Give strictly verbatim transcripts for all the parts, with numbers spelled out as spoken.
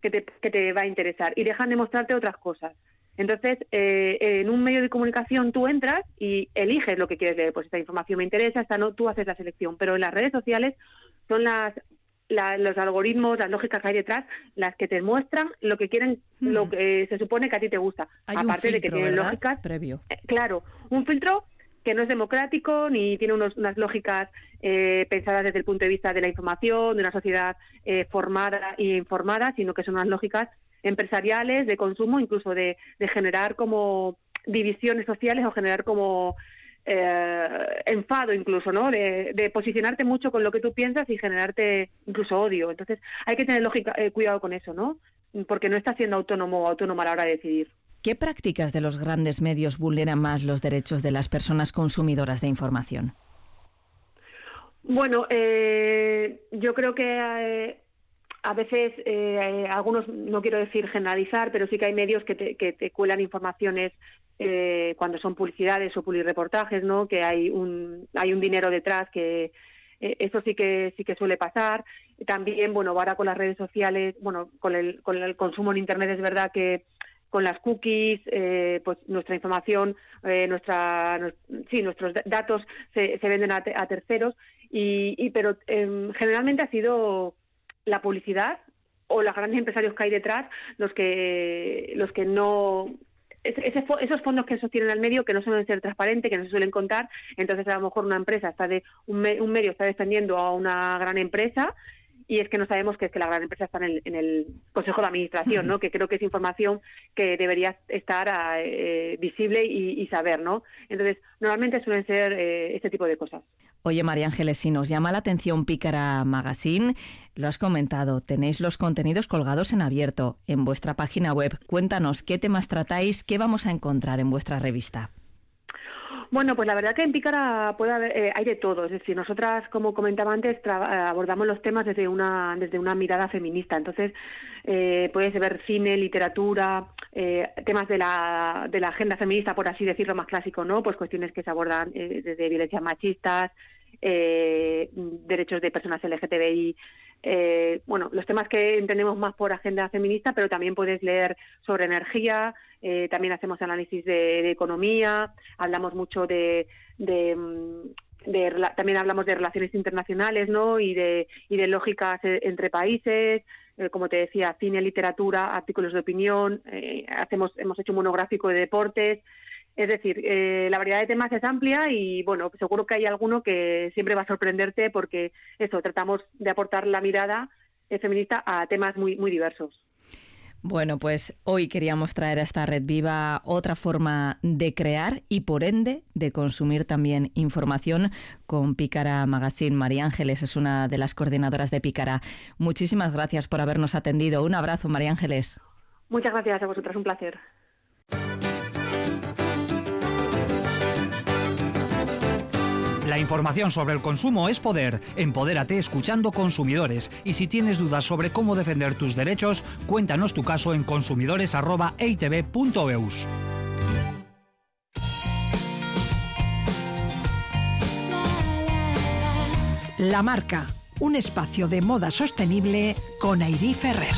que te, que te va a interesar y dejan de mostrarte otras cosas. Entonces, eh, en un medio de comunicación tú entras y eliges lo que quieres leer. Pues esta información me interesa, esta no, tú haces la selección. Pero en las redes sociales son las, la, los algoritmos, las lógicas que hay detrás, las que te muestran lo que quieren, mm. lo que eh, se supone que a ti te gusta. Hay Aparte un filtro, de que tienen ¿verdad? lógicas Previo. Eh, claro, un filtro que no es democrático ni tiene unos, unas lógicas eh, pensadas desde el punto de vista de la información, de una sociedad eh, formada e informada, sino que son unas lógicas empresariales, de consumo, incluso de, de generar como divisiones sociales o generar como eh, enfado incluso, ¿no? De, de posicionarte mucho con lo que tú piensas y generarte incluso odio. Entonces hay que tener lógica, eh, cuidado con eso, ¿no? Porque no estás siendo autónomo o autónoma a la hora de decidir. ¿Qué prácticas de los grandes medios vulneran más los derechos de las personas consumidoras de información? Bueno, eh, yo creo que eh, a veces eh, algunos, no quiero decir generalizar, pero sí que hay medios que te, que te cuelan informaciones eh, cuando son publicidades o publireportajes, ¿no? Que hay un hay un dinero detrás, que eh, eso sí que sí que suele pasar. También, bueno, ahora con las redes sociales, bueno, con el con el consumo en internet es verdad que con las cookies, eh, pues nuestra información, eh, nuestra, no, sí, nuestros datos se, se venden a, te, a terceros, y, y pero eh, generalmente ha sido la publicidad o los grandes empresarios que hay detrás los que los que no ese, esos fondos que sostienen al medio, que no suelen ser transparentes, que no se suelen contar. Entonces a lo mejor una empresa está de un, me, un medio está defendiendo a una gran empresa, y es que no sabemos que es que la gran empresa está en el, en el Consejo de Administración, ¿no? Que creo que es información que debería estar eh, visible y, y saber, ¿no? Entonces, normalmente suelen ser eh, este tipo de cosas. Oye, María Ángeles, si nos llama la atención Pícara Magazine, lo has comentado, tenéis los contenidos colgados en abierto en vuestra página web. Cuéntanos, ¿qué temas tratáis? ¿Qué vamos a encontrar en vuestra revista? Bueno, pues la verdad que en Pícara puede haber, eh, hay de todo. Es decir, nosotras, como comentaba antes, tra- abordamos los temas desde una desde una mirada feminista. Entonces, eh, puedes ver cine, literatura, eh, temas de la de la agenda feminista, por así decirlo, más clásico, ¿no? Pues cuestiones que se abordan eh, desde violencias machistas, eh, derechos de personas L G T B I, eh, bueno, los temas que entendemos más por agenda feminista, pero también puedes leer sobre energía. Eh, también hacemos análisis de, de economía, hablamos mucho de, de, de, de también hablamos de relaciones internacionales, ¿no? Y de y de lógicas entre países, eh, como te decía, cine, literatura, artículos de opinión, eh, hacemos hemos hecho un monográfico de deportes. Es decir, eh, la variedad de temas es amplia y, bueno, seguro que hay alguno que siempre va a sorprenderte, porque eso, tratamos de aportar la mirada eh, feminista a temas muy muy diversos. Bueno, pues hoy queríamos traer a esta Red Viva otra forma de crear y, por ende, de consumir también información con Pícara Magazine. María Ángeles es una de las coordinadoras de Pícara. Muchísimas gracias por habernos atendido. Un abrazo, María Ángeles. Muchas gracias a vosotras, un placer. La información sobre el consumo es poder. Empodérate escuchando Consumidores. Y si tienes dudas sobre cómo defender tus derechos, cuéntanos tu caso en consumidores arroba e i te be punto e u s. La Marca, un espacio de moda sostenible con Airí Ferrer.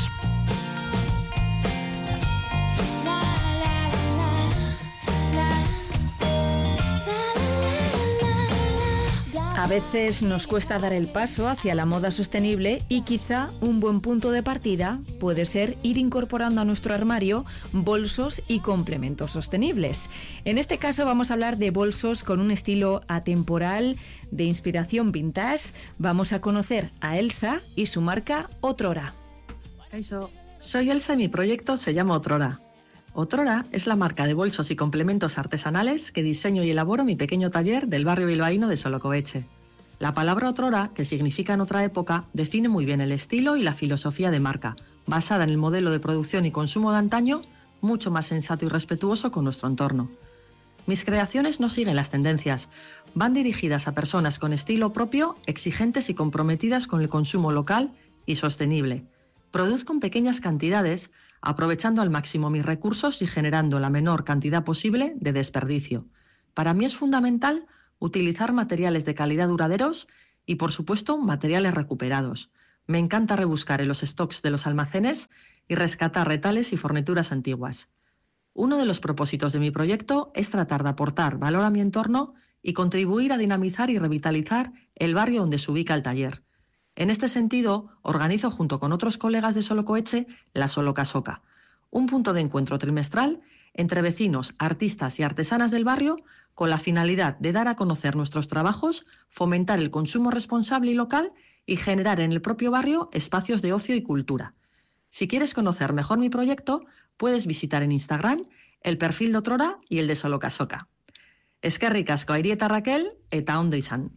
A veces nos cuesta dar el paso hacia la moda sostenible y quizá un buen punto de partida puede ser ir incorporando a nuestro armario bolsos y complementos sostenibles. En este caso vamos a hablar de bolsos con un estilo atemporal, de inspiración vintage. Vamos a conocer a Elsa y su marca Otrora. Eso. Soy Elsa y mi proyecto se llama Otrora. Otrora es la marca de bolsos y complementos artesanales que diseño y elaboro en mi pequeño taller del barrio bilbaíno de Solocobeche. La palabra Otrora, que significa en otra época, define muy bien el estilo y la filosofía de marca, basada en el modelo de producción y consumo de antaño, mucho más sensato y respetuoso con nuestro entorno. Mis creaciones no siguen las tendencias, van dirigidas a personas con estilo propio, exigentes y comprometidas con el consumo local y sostenible. Produzco en pequeñas cantidades, aprovechando al máximo mis recursos y generando la menor cantidad posible de desperdicio. Para mí es fundamental utilizar materiales de calidad duraderos y, por supuesto, materiales recuperados. Me encanta rebuscar en los stocks de los almacenes y rescatar retales y fornituras antiguas. Uno de los propósitos de mi proyecto es tratar de aportar valor a mi entorno y contribuir a dinamizar y revitalizar el barrio donde se ubica el taller. En este sentido, organizo junto con otros colegas de Solocoeche la Solocasoca, un punto de encuentro trimestral entre vecinos, artistas y artesanas del barrio con la finalidad de dar a conocer nuestros trabajos, fomentar el consumo responsable y local y generar en el propio barrio espacios de ocio y cultura. Si quieres conocer mejor mi proyecto, puedes visitar en Instagram el perfil de Otrora y el de Solocasoca. Eskerrik asko Airi eta Raquel, eta ondo izan.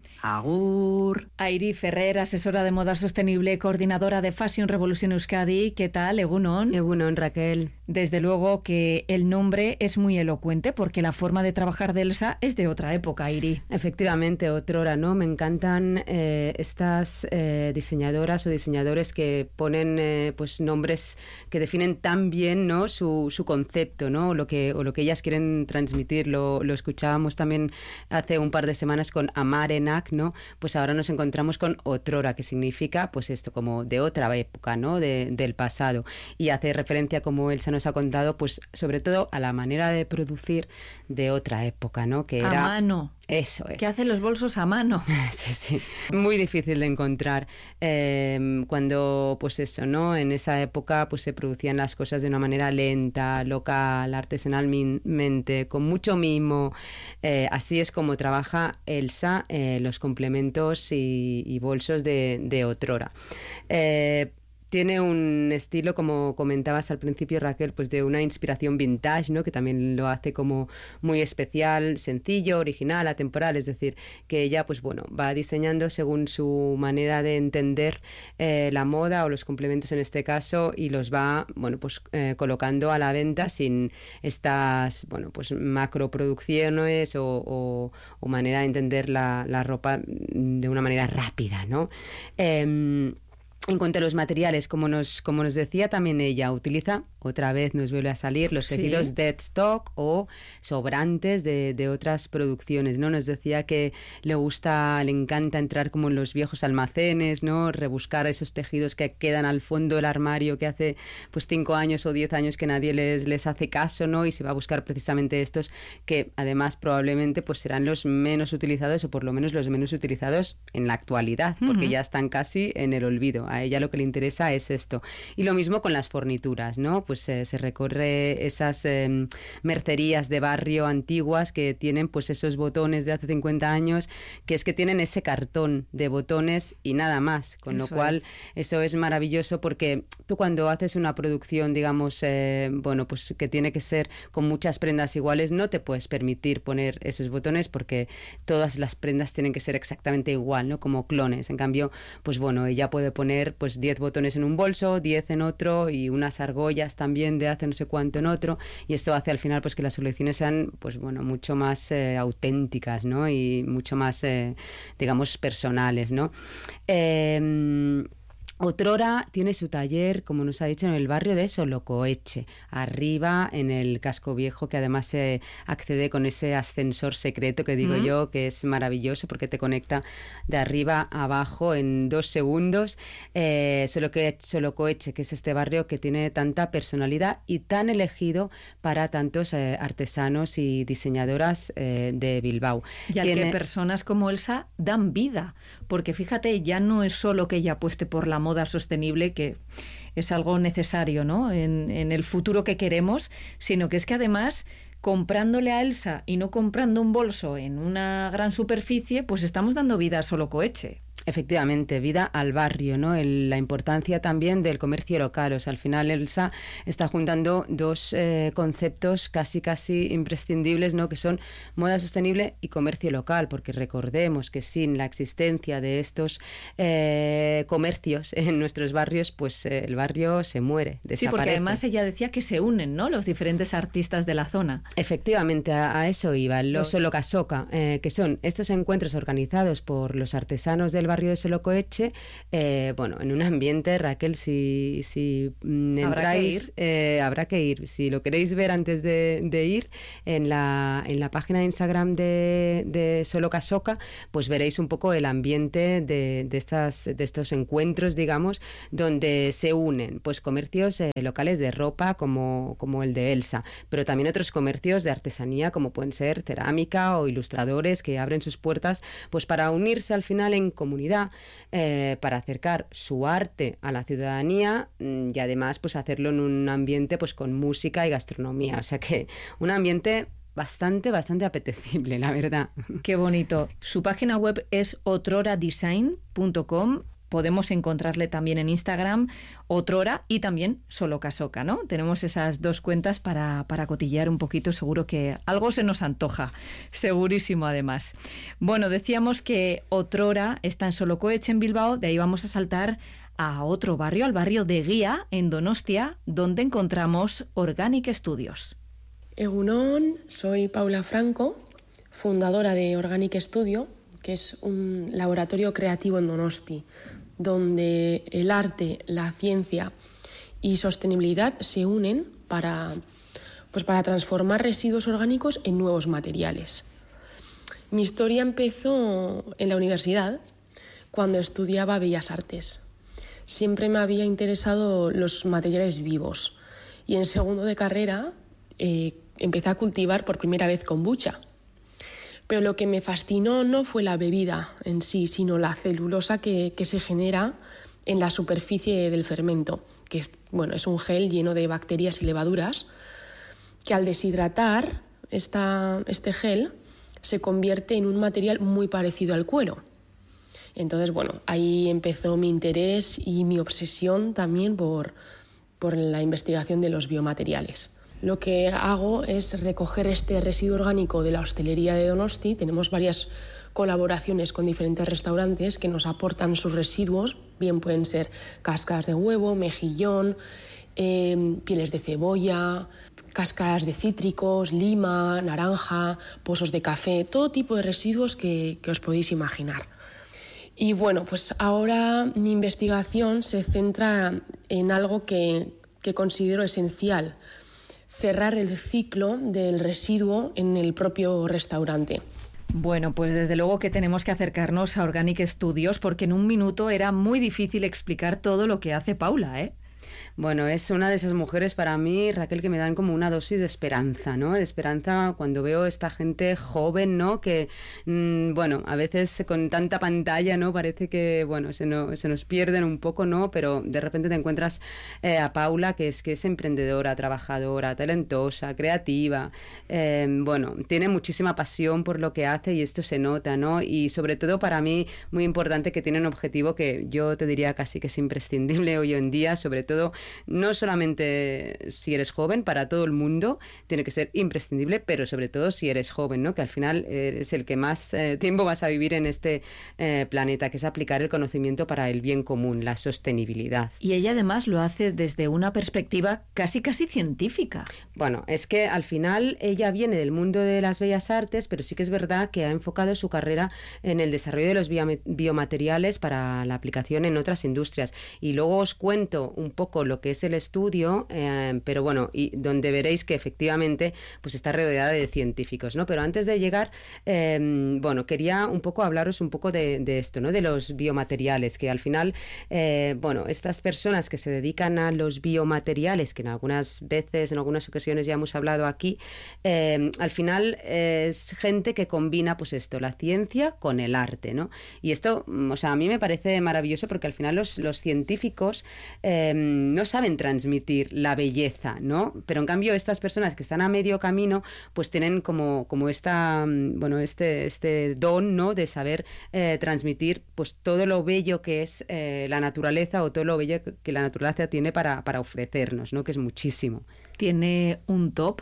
Agur. Airi Ferrer, asesora de moda sostenible, coordinadora de Fashion Revolution Euskadi. ¿Qué tal, Egunon? Egunon, Raquel. Desde luego que el nombre es muy elocuente porque la forma de trabajar de Elsa es de otra época, Airi. Efectivamente, otrora, ¿no? Me encantan eh, estas eh, diseñadoras o diseñadores que ponen eh, pues nombres que definen tan bien, ¿no? su, su concepto, ¿no? O lo que, o lo que ellas quieren transmitir. Lo, lo escuchábamos también hace un par de semanas con Amarenak, ¿no? Pues ahora nos encontramos con otrora, que significa pues esto, como de otra época, ¿no? De, del pasado. Y hace referencia, como Elsa nos ha contado, pues sobre todo a la manera de producir de otra época, ¿no? Que era... A mano. Eso es. Que hace los bolsos a mano. Sí, sí. Muy difícil de encontrar. Eh, cuando, pues eso, ¿no? En esa época pues se producían las cosas de una manera lenta, local, artesanalmente, con mucho mimo. Eh, así es como trabaja Elsa eh, los complementos y, y bolsos de, de otrora. Eh, Tiene un estilo, como comentabas al principio, Raquel, pues de una inspiración vintage, ¿no? Que también lo hace como muy especial, sencillo, original, atemporal. Es decir, que ella, pues bueno, va diseñando según su manera de entender eh, la moda o los complementos en este caso, y los va, bueno, pues eh, colocando a la venta sin estas, bueno, pues macroproducciones o, o, o manera de entender la, la ropa de una manera rápida, ¿no? Eh, En cuanto a los materiales, como nos, como nos decía también ella, utiliza, otra vez nos vuelve a salir, los tejidos sí. dead stock o sobrantes de, de otras producciones, ¿no? Nos decía que le gusta, le encanta entrar como en los viejos almacenes, ¿no? Rebuscar esos tejidos que quedan al fondo del armario, que hace pues cinco años o diez años que nadie les, les hace caso, ¿no? Y se va a buscar precisamente estos que además probablemente pues serán los menos utilizados, o por lo menos los menos utilizados en la actualidad, porque uh-huh. ya están casi en el olvido. A ella lo que le interesa es esto. Y lo mismo con las fornituras, ¿no? Pues eh, se recorre esas eh, mercerías de barrio antiguas que tienen pues esos botones de hace cincuenta años, que es que tienen ese cartón de botones y nada más. Con eso lo cual, es. Eso es maravilloso, porque tú cuando haces una producción, digamos, eh, bueno, pues que tiene que ser con muchas prendas iguales, no te puedes permitir poner esos botones porque todas las prendas tienen que ser exactamente igual, ¿no? Como clones. En cambio, pues bueno, ella puede poner pues diez botones en un bolso, diez en otro y unas argollas también de hace no sé cuánto en otro, y esto hace al final pues que las colecciones sean pues bueno mucho más eh, auténticas, ¿no? Y mucho más eh, digamos personales, ¿no? Eh, Otrora tiene su taller, como nos ha dicho, en el barrio de Solocoeche, arriba en el casco viejo, que además se accede con ese ascensor secreto que digo mm. yo, que es maravilloso porque te conecta de arriba a abajo en dos segundos. Eh, Solocoeche, que es este barrio que tiene tanta personalidad y tan elegido para tantos eh, artesanos y diseñadoras eh, de Bilbao. Y al tiene... que personas como Elsa dan vida, porque fíjate, ya no es solo que ella apueste por la moda sostenible, que es algo necesario, ¿no? En, en el futuro que queremos, sino que es que además, comprándole a Elsa y no comprando un bolso en una gran superficie, pues estamos dando vida a Solocoeche. Efectivamente, vida al barrio, ¿no? El, la importancia también del comercio local. O sea, al final Elsa está juntando dos eh, conceptos casi casi imprescindibles, ¿no? Que son moda sostenible y comercio local, porque recordemos que sin la existencia de estos eh, comercios en nuestros barrios, pues eh, el barrio se muere, desaparece. Sí, porque además ella decía que se unen, ¿no? Los diferentes artistas de la zona. Efectivamente, a, a eso iba. Los Solocasoca, eh, que son estos encuentros organizados por los artesanos del barrio de Solocoeche, eh, bueno, en un ambiente, Raquel, si, si mm, entráis, eh, habrá que ir. Si lo queréis ver antes de, de ir, en la, en la página de Instagram de, de Solo Casoca, pues veréis un poco el ambiente de, de, estas, de estos encuentros, digamos, donde se unen pues comercios eh, locales de ropa como, como el de Elsa, pero también otros comercios de artesanía como pueden ser cerámica o ilustradores que abren sus puertas pues para unirse al final en comunidad, eh, para acercar su arte a la ciudadanía y además pues hacerlo en un ambiente pues con música y gastronomía, o sea que un ambiente bastante, bastante apetecible, la verdad. Qué bonito. Su página web es otrora design punto com. Podemos encontrarle también en Instagram, Otrora, y también Solo Casoca, ¿no? Tenemos esas dos cuentas para, para cotillear un poquito. Seguro que algo se nos antoja. Segurísimo, además. Bueno, decíamos que Otrora está en Solocoeche, en Bilbao. De ahí vamos a saltar a otro barrio, al barrio de Guía, en Donostia, donde encontramos Organic Studios. Egunon, soy Paula Franco, fundadora de Organic Studio, que es un laboratorio creativo en Donosti, donde el arte, la ciencia y sostenibilidad se unen para, pues para transformar residuos orgánicos en nuevos materiales. Mi historia empezó en la universidad, cuando estudiaba Bellas Artes. Siempre me había interesado los materiales vivos y en segundo de carrera eh, empecé a cultivar por primera vez kombucha. Pero lo que me fascinó no fue la bebida en sí, sino la celulosa que, que se genera en la superficie del fermento, que es, bueno, es un gel lleno de bacterias y levaduras, que al deshidratar esta, este gel se convierte en un material muy parecido al cuero. Entonces, bueno, ahí empezó mi interés y mi obsesión también por, por la investigación de los biomateriales. Lo que hago es recoger este residuo orgánico de la hostelería de Donosti. Tenemos varias colaboraciones con diferentes restaurantes que nos aportan sus residuos. Bien pueden ser cáscaras de huevo, mejillón, eh, pieles de cebolla, cáscaras de cítricos, lima, naranja, pozos de café, todo tipo de residuos que, que os podéis imaginar. Y bueno, pues ahora mi investigación se centra en algo que, que considero esencial: cerrar el ciclo del residuo en el propio restaurante. Bueno, pues desde luego que tenemos que acercarnos a Organic Studios, porque en un minuto era muy difícil explicar todo lo que hace Paula, ¿eh? Bueno, es una de esas mujeres para mí, Raquel, que me dan como una dosis de esperanza, ¿no? De esperanza cuando veo esta gente joven, ¿no? Que, mmm, bueno, a veces con tanta pantalla, ¿no? Parece que, bueno, se, no, se nos pierden un poco, ¿no? Pero de repente te encuentras eh, a Paula, que es, que es emprendedora, trabajadora, talentosa, creativa, eh, bueno, tiene muchísima pasión por lo que hace y esto se nota, ¿no? Y sobre todo para mí, muy importante, que tiene un objetivo que yo te diría casi que es imprescindible hoy en día, sobre todo no solamente si eres joven, para todo el mundo tiene que ser imprescindible, pero sobre todo si eres joven, ¿no? Que al final eres el que más eh, tiempo vas a vivir en este eh, planeta, que es aplicar el conocimiento para el bien común, la sostenibilidad. Y ella además lo hace desde una perspectiva casi casi científica. Bueno, es que al final ella viene del mundo de las bellas artes, pero sí que es verdad que ha enfocado su carrera en el desarrollo de los biomateriales para la aplicación en otras industrias. Y luego os cuento un poco lo que es el estudio, eh, pero bueno, y donde veréis que efectivamente pues está rodeada de científicos, ¿no? Pero antes de llegar, eh, bueno, quería un poco hablaros un poco de, de esto, ¿no? De los biomateriales, que al final, eh, bueno, estas personas que se dedican a los biomateriales, que en algunas veces, en algunas ocasiones ya hemos hablado aquí, eh, al final eh, es gente que combina pues esto, la ciencia con el arte, ¿no? Y esto, o sea, a mí me parece maravilloso porque al final los, los científicos eh, no saben transmitir la belleza, ¿no? Pero en cambio estas personas que están a medio camino pues tienen como, como esta, bueno, este, este don, ¿no? De saber eh, transmitir pues todo lo bello que es eh, la naturaleza, o todo lo bello que la naturaleza tiene para, para ofrecernos, ¿no? Que es muchísimo. Tiene un top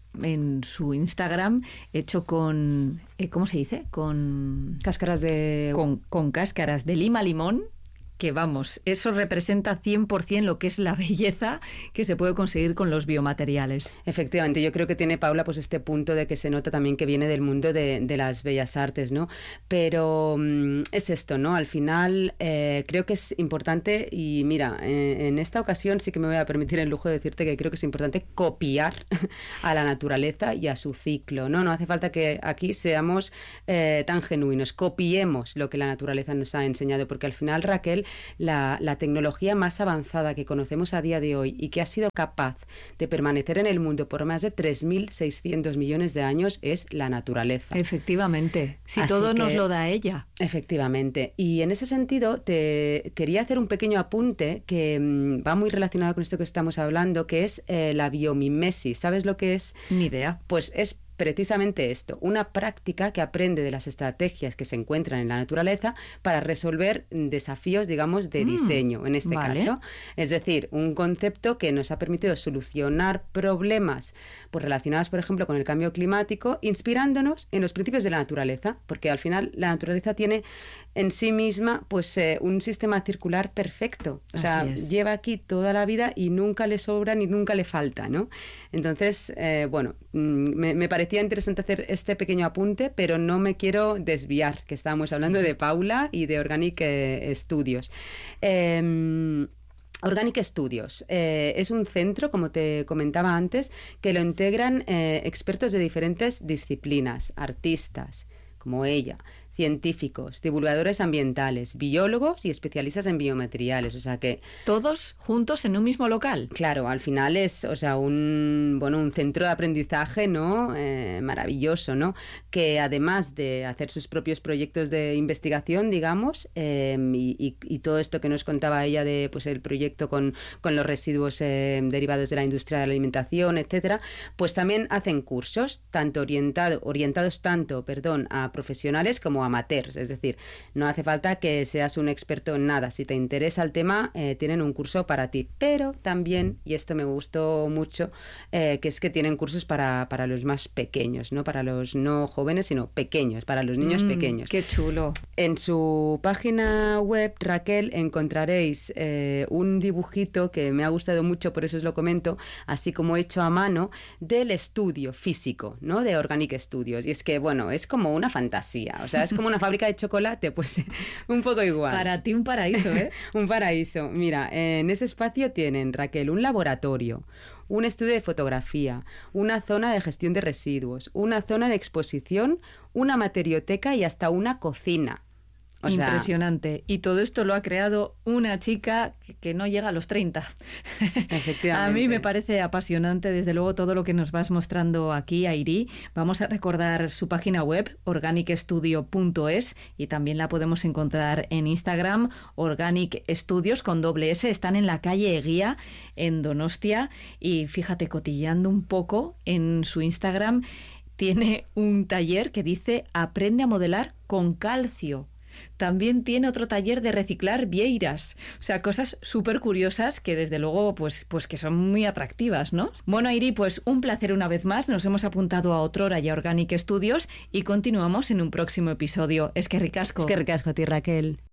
en su Instagram hecho con, eh, ¿cómo se dice? Con cáscaras de... Con, con cáscaras de lima limón, que vamos, eso representa cien por ciento lo que es la belleza que se puede conseguir con los biomateriales. Efectivamente, yo creo que tiene Paula pues este punto de que se nota también que viene del mundo de, de las bellas artes, ¿no? Pero mmm, es esto, ¿no? Al final eh, creo que es importante y mira, eh, en esta ocasión sí que me voy a permitir el lujo de decirte que creo que es importante copiar a la naturaleza y a su ciclo, ¿no? No hace falta que aquí seamos eh, tan genuinos, copiemos lo que la naturaleza nos ha enseñado, porque al final, Raquel, la, la tecnología más avanzada que conocemos a día de hoy y que ha sido capaz de permanecer en el mundo por más de tres mil seiscientos millones de años es la naturaleza. Efectivamente, si Así todo que, nos lo da ella. Efectivamente, y en ese sentido te quería hacer un pequeño apunte que mmm, va muy relacionado con esto que estamos hablando, que es eh, la biomimesis. ¿Sabes lo que es? Ni idea. Pues es precisamente esto, una práctica que aprende de las estrategias que se encuentran en la naturaleza para resolver desafíos, digamos, de mm, diseño, en este vale. caso. Es decir, un concepto que nos ha permitido solucionar problemas pues, relacionados, por ejemplo, con el cambio climático, inspirándonos en los principios de la naturaleza, porque al final la naturaleza tiene en sí misma pues eh, un sistema circular perfecto. O sea, lleva aquí toda la vida y nunca le sobra ni nunca le falta, ¿no? Entonces, eh, bueno, me, me parecía interesante hacer este pequeño apunte, pero no me quiero desviar, que estábamos hablando de Paula y de Organic eh, Studios. Eh, Organic Studios eh, es un centro, como te comentaba antes, que lo integran eh, expertos de diferentes disciplinas, artistas, como ella, científicos, divulgadores ambientales, biólogos y especialistas en biomateriales, o sea que... ¿Todos juntos en un mismo local? Claro, al final es, o sea, un, bueno, un centro de aprendizaje, ¿no? Eh, maravilloso, ¿no? Que además de hacer sus propios proyectos de investigación, digamos, eh, y, y, y todo esto que nos contaba ella de, pues, el proyecto con, con los residuos eh, derivados de la industria de la alimentación, etcétera, pues también hacen cursos, tanto orientado, orientados tanto, perdón, a profesionales como amateurs, es decir, no hace falta que seas un experto en nada. Si te interesa el tema, eh, tienen un curso para ti, pero también, y esto me gustó mucho, eh, que es que tienen cursos para, para los más pequeños, no para los no jóvenes, sino pequeños, para los niños mm, pequeños. ¡Qué chulo! En su página web, Raquel, encontraréis eh, un dibujito que me ha gustado mucho, por eso os lo comento, así como hecho a mano, del estudio físico, ¿no? De Organic Studios. Y es que, bueno, es como una fantasía, o sea, es como una fábrica de chocolate, pues un poco igual. Para ti un paraíso, ¿eh? Un paraíso. Mira, en ese espacio tienen, Raquel, un laboratorio, un estudio de fotografía, una zona de gestión de residuos, una zona de exposición, una materioteca y hasta una cocina. O Impresionante. Sea, y todo esto lo ha creado una chica que no llega a los treinta. Efectivamente. A mí me parece apasionante, desde luego, todo lo que nos vas mostrando aquí, Airi. Vamos a recordar su página web, organic studio punto es, y también la podemos encontrar en Instagram, Organic Studios con doble S. Están en la calle Eguía, en Donostia, y fíjate, cotilleando un poco en su Instagram, tiene un taller que dice Aprende a modelar con calcio. También tiene otro taller de reciclar vieiras. O sea, cosas súper curiosas que desde luego pues, pues que son muy atractivas, ¿no? Bueno, Airi, pues un placer una vez más. Nos hemos apuntado a Otrora y a Organic Studios y continuamos en un próximo episodio. Es que ricasco. Es que ricasco a ti, Raquel.